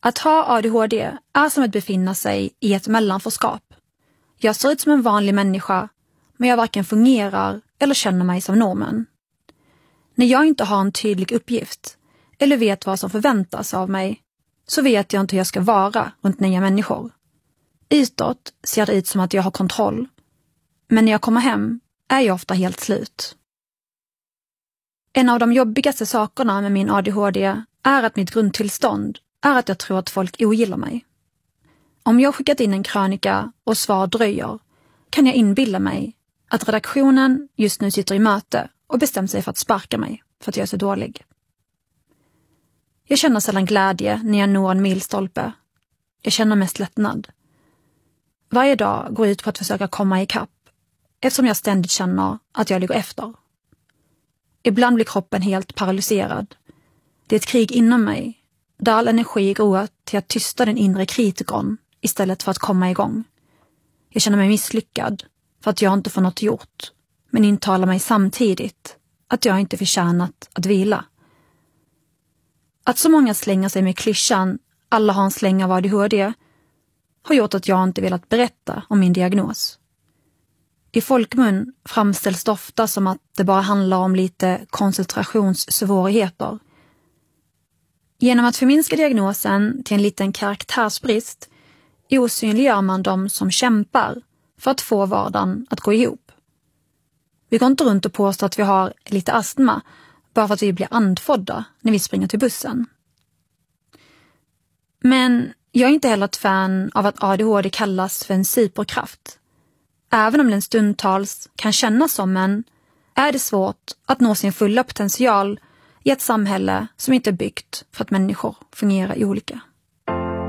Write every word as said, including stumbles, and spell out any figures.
Att ha A D H D är som att befinna sig i ett mellanforskap. Jag ser ut som en vanlig människa, men jag varken fungerar eller känner mig som normen. När jag inte har en tydlig uppgift eller vet vad som förväntas av mig, så vet jag inte hur jag ska vara runt nya människor. Utåt ser det ut som att jag har kontroll, men när jag kommer hem är jag ofta helt slut. En av de jobbigaste sakerna med min A D H D är att mitt grundtillstånd är att jag tror att folk ogillar mig. Om jag skickat in en krönika och svar dröjer, kan jag inbilla mig att redaktionen just nu sitter i möte och bestämt sig för att sparka mig för att jag är så dålig. Jag känner sällan glädje när jag når en milstolpe. Jag känner mest lättnad. Varje dag går ut på att försöka komma ikapp, eftersom jag ständigt känner att jag ligger efter. Ibland blir kroppen helt paralyserad. Det är ett krig inom mig, där all energi går åt till att tysta den inre kritikern istället för att komma igång. Jag känner mig misslyckad för att jag inte får något gjort, men intalar mig samtidigt att jag inte förtjänat att vila. Att så många slänger sig med klyschan alla har en släng av A D H D har gjort att jag inte velat berätta om min diagnos. I folkmun framställs det ofta som att det bara handlar om lite koncentrationssvårigheter. Genom att förminska diagnosen till en liten karaktärsbrist osynliggör man dem som kämpar för att få vardagen att gå ihop. Vi går inte runt och påstår att vi har lite astma bara för att vi blir andfådda när vi springer till bussen. Men jag är inte heller ett fan av att A D H D kallas för en superkraft. Även om den stundtals kan kännas som en, är det svårt att nå sin fulla potential i ett samhälle som inte är byggt för att människor fungerar olika.